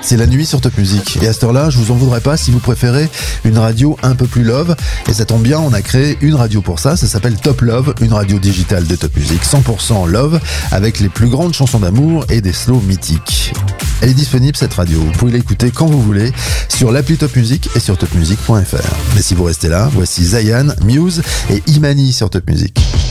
C'est la nuit sur Top Music. Et à cette heure-là, je vous en voudrais pas si vous préférez une radio un peu plus love. Et ça tombe bien, on a créé une radio pour ça. Ça s'appelle Top Love, une radio digitale de Top Music. 100% love, avec les plus grandes chansons d'amour et des slows mythiques. Elle est disponible, cette radio. Vous pouvez l'écouter quand vous voulez sur l'appli Top Music et sur topmusic.fr. Mais si vous restez là, voici Zayan, Muse et Imani sur Top Music.